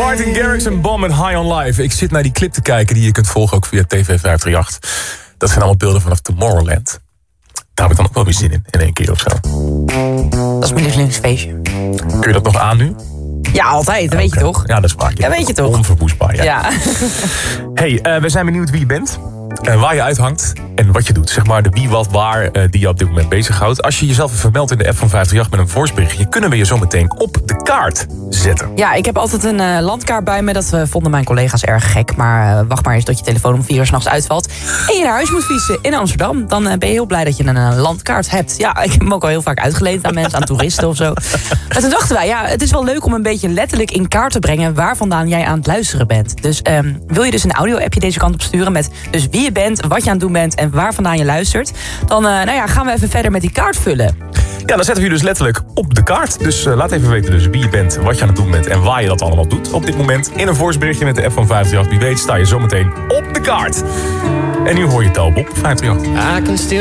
Martin Garrix en Bom met High on Life. Ik zit naar die clip te kijken die je kunt volgen ook via TV 538. Dat zijn allemaal beelden vanaf Tomorrowland. Daar heb ik dan ook wel weer zin in één keer of zo. Dat is mijn lievelingsfeestje. Kun je dat nog aan nu? Ja, altijd. Dat weet je toch? Ja, dat is waar. Ja, weet je toch? Onverwoestbaar, ja. Ja. We zijn benieuwd wie je bent. Waar je uithangt en wat je doet. Zeg maar de wie, wat, waar die je op dit moment bezighoudt. Als je jezelf vermeldt in de app van 538 met een voiceberichtje, kunnen we je zo meteen op de kaart zetten. Ja, ik heb altijd een landkaart bij me. Dat vonden mijn collega's erg gek. Maar wacht maar eens tot je telefoon om 4 uur 's nachts uitvalt. En je naar huis moet fietsen in Amsterdam. Dan ben je heel blij dat je een landkaart hebt. Ja, ik heb hem ook al heel vaak uitgeleend aan mensen, aan toeristen of zo. Maar toen dachten wij, ja, het is wel leuk om een beetje letterlijk in kaart te brengen waar vandaan jij aan het luisteren bent. Dus wil je dus een audio-appje deze kant op sturen met dus wie je bent, wat je aan het doen bent en waar vandaan je luistert, dan gaan we even verder met die kaart vullen. Ja, dan zetten we je dus letterlijk op de kaart. Dus laat even weten dus wie je bent, wat je aan het doen bent en waar je dat allemaal doet op dit moment. In een voiceberichtje met de app van 538. Wie weet sta je zometeen op de kaart. En nu hoor je Telbob 538.